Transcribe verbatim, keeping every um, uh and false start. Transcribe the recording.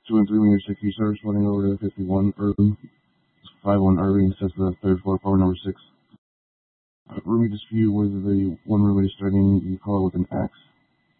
Two and three when you're sixty, you start responding over to fifty-one early. five one early and sets the third floor forward number six. Uh, roomie dispute where the one roommate is threatening you call it with an axe.